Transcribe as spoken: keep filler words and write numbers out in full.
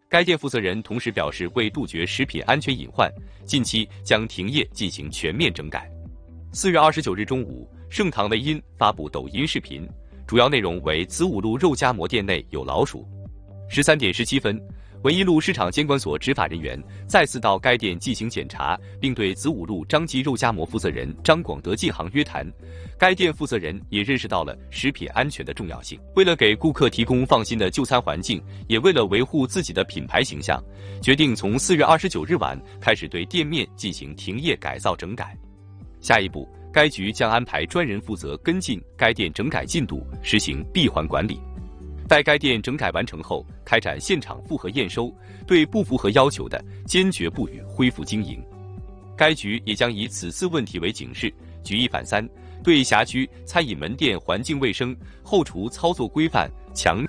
该店负责人同时表示，为杜绝食品安全隐患，近期将停业进行全面整改。四月二十九日中午，盛唐为因发布抖音视频，主要内容为子午路肉夹馍店内有老鼠。十三点十七分，文一路市场监管所执法人员再次到该店进行检查，并对子午路张记肉夹馍负责人张广德进行约谈。该店负责人也认识到了食品安全的重要性，为了给顾客提供放心的就餐环境，也为了维护自己的品牌形象，决定从四月二十九日晚开始对店面进行停业改造整改。下一步，该局将安排专人负责跟进该店整改进度，实行闭环管理。待该店整改完成后，开展现场复核验收，对不符合要求的，坚决不予恢复经营。该局也将以此次问题为警示，举一反三，对辖区餐饮门店环境卫生、后厨操作规范强